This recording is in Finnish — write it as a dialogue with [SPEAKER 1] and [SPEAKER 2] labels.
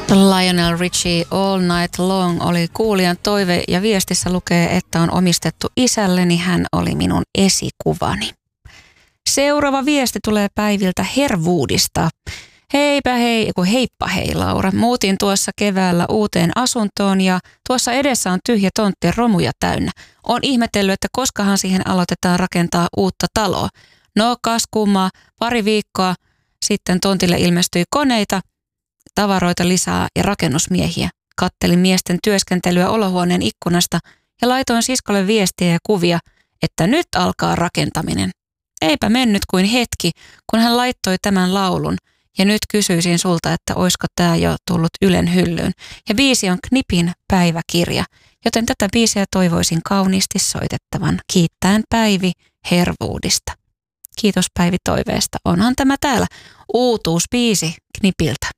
[SPEAKER 1] Lionel Richie All Night Long oli kuulijan toive ja viestissä lukee, että on omistettu isälleni, hän oli minun esikuvani. Seuraava viesti tulee Päiviltä Herwoodista. Heipä hei, heippa hei Laura. Muutin tuossa keväällä uuteen asuntoon ja tuossa edessä on tyhjä tontti romuja täynnä. Olen ihmetellyt, että koskahan siihen aloitetaan rakentaa uutta taloa. No kas kummaa, pari viikkoa sitten tontille ilmestyi koneita, tavaroita lisää ja rakennusmiehiä. Kattelin miesten työskentelyä olohuoneen ikkunasta ja laitoin siskolle viestiä ja kuvia, että nyt alkaa rakentaminen. Eipä mennyt kuin hetki, kun hän laittoi tämän laulun. Ja nyt kysyisin sulta, että oisko tämä jo tullut Ylen hyllyyn. Ja biisi on Knipin päiväkirja, joten tätä biisiä toivoisin kauniisti soitettavan. Kiittäen Päivi Herwoodista. Kiitos Päivi toiveesta. Onhan tämä täällä uutuusbiisi Knipiltä.